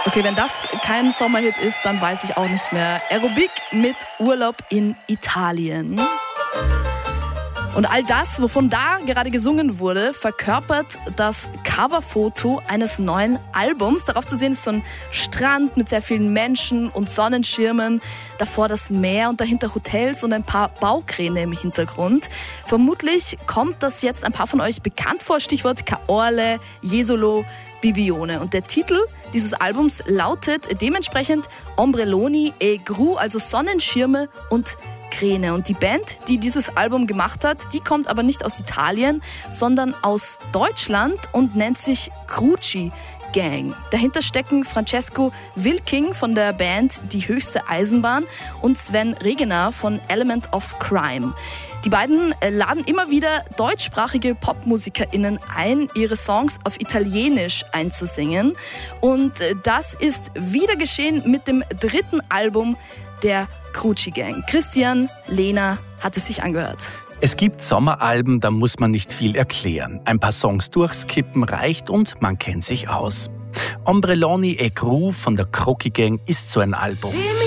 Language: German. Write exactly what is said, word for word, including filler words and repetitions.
Okay, wenn das kein Sommerhit ist, dann weiß ich auch nicht mehr. Aerobic mit Urlaub in Italien. Und all das, wovon da gerade gesungen wurde, verkörpert das Coverfoto eines neuen Albums. Darauf zu sehen ist so ein Strand mit sehr vielen Menschen und Sonnenschirmen. Davor das Meer und dahinter Hotels und ein paar Baukräne im Hintergrund. Vermutlich kommt das jetzt ein paar von euch bekannt vor. Stichwort Caorle, Jesolo, Bibione. Und der Titel dieses Albums lautet dementsprechend Ombrelloni e Gru, also Sonnenschirme und Kräne. Und die Band, die dieses Album gemacht hat, die kommt aber nicht aus Italien, sondern aus Deutschland und nennt sich Cruci Gang. Dahinter stecken Francesco Wilking von der Band Die höchste Eisenbahn und Sven Regener von Element of Crime. Die beiden laden immer wieder deutschsprachige PopmusikerInnen ein, ihre Songs auf Italienisch einzusingen. Und das ist wieder geschehen mit dem dritten Album der Cruci Gang. Christian, Lena hat es sich angehört. Es gibt Sommeralben, da muss man nicht viel erklären. Ein paar Songs durchskippen reicht und man kennt sich aus. Ombrelloni e Gru von der Cruci Gang ist so ein Album.